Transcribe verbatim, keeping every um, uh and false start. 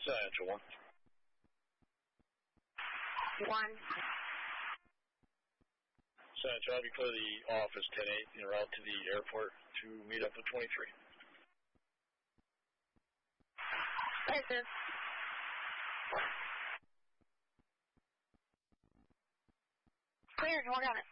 Central one. One. Central, I'll be clear the office ten eight en route to the airport to meet up with twenty-three. Places. Clear, work on it.